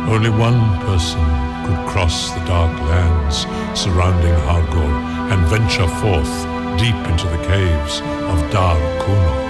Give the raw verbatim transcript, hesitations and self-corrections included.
Only one person could cross the dark lands surrounding Hargol and venture forth deep into the caves of Dar Kuno.